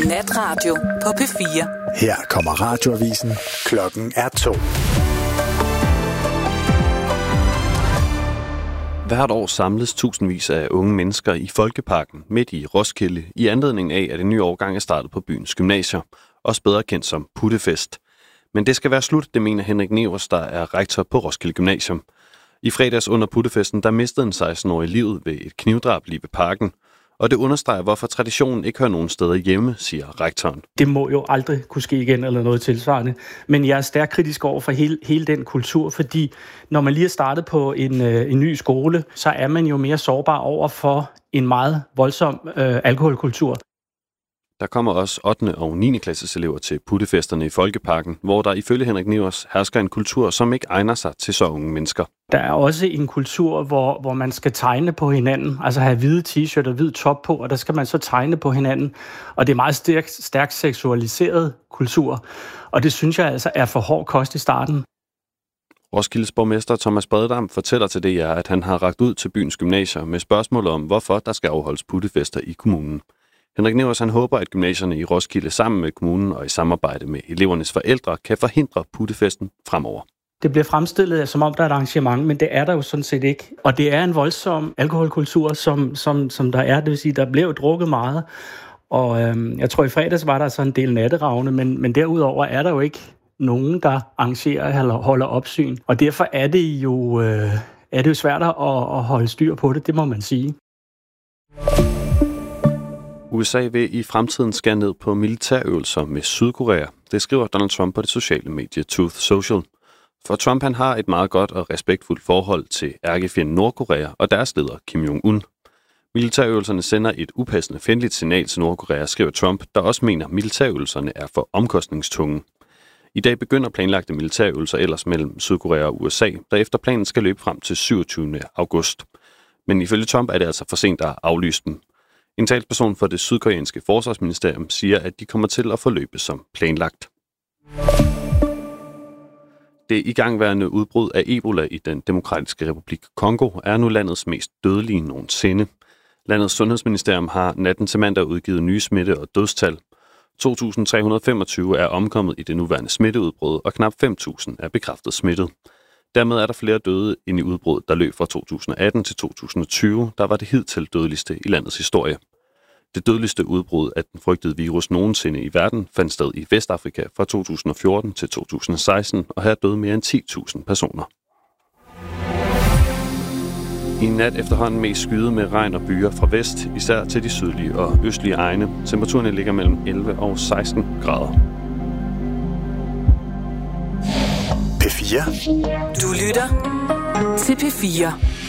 Natradio på P4. Her kommer radioavisen. Klokken er 2. Hvert år samles tusindvis af unge mennesker i Folkeparken midt i Roskilde i anledning af, at en ny årgang er startet på byens gymnasier, også bedre kendt som Puttefest. Men det skal være slut, det mener Henrik Nevers, der er rektor på Roskilde Gymnasium. I fredags under Puttefesten, der mistede en 16-årig livet ved et knivdrab lige ved parken. Og det understreger, hvorfor traditionen ikke hører nogen steder hjemme, siger rektoren. Det må jo aldrig kunne ske igen eller noget tilsvarende. Men jeg er stærkt kritisk over for hele den kultur, fordi når man lige er startet på en ny skole, så er man jo mere sårbar over for en meget voldsom alkoholkultur. Der kommer også 8. og 9. klasses elever til puttefesterne i Folkeparken, hvor der ifølge Henrik Nevers hersker en kultur, som ikke egner sig til så unge mennesker. Der er også en kultur, hvor man skal tegne på hinanden, altså have hvide t-shirt og hvid top på, og der skal man så tegne på hinanden. Og det er meget stærkt seksualiseret kultur, og det synes jeg altså er for hård kost i starten. Roskildes borgmester Thomas Breddam fortæller til DR, at han har rakt ud til byens gymnasier med spørgsmål om, hvorfor der skal afholdes puttefester i kommunen. Henrik Nevers han håber, at gymnasierne i Roskilde sammen med kommunen og i samarbejde med elevernes forældre kan forhindre puttefesten fremover. Det bliver fremstillet som om der er et arrangement, men det er der jo sådan set ikke. Og det er en voldsom alkoholkultur, som der er. Det vil sige, der bliver jo drukket meget. Og jeg tror i fredags var der så en del natteravne, men derudover er der jo ikke nogen, der arrangerer eller holder opsyn. Og derfor er det jo svært at holde styr på det, det må man sige. USA vil i fremtiden skære ned på militærøvelser med Sydkorea. Det skriver Donald Trump på det sociale medie Truth Social. For Trump han har et meget godt og respektfuldt forhold til ærkefjenden Nordkorea og deres leder Kim Jong-un. Militærøvelserne sender et upassende fjendtligt signal til Nordkorea, skriver Trump, der også mener, at militærøvelserne er for omkostningstunge. I dag begynder planlagte militærøvelser ellers mellem Sydkorea og USA, der efter planen skal løbe frem til 27. august. Men ifølge Trump er det altså for sent at aflyse dem. En talsperson for det sydkoreanske forsvarsministerium siger, at de kommer til at forløbe som planlagt. Det igangværende udbrud af Ebola i den demokratiske republik Kongo er nu landets mest dødelige nogensinde. Landets sundhedsministerium har natten til mandag udgivet nye smitte- og dødstal. 2.325 er omkommet i det nuværende smitteudbrud, og knap 5.000 er bekræftet smittet. Dermed er der flere døde end i udbruddet, der løb fra 2018 til 2020, der var det hidtil dødeligste i landets historie. Det dødeligste udbrud af den frygtede virus nogensinde i verden fandt sted i Vestafrika fra 2014 til 2016, og her døde mere end 10.000 personer. I nat efterhånden mest skyet med regn og byger fra vest, især til de sydlige og østlige egne. Temperaturerne ligger mellem 11 og 16 grader. P4. Du lytter til P4.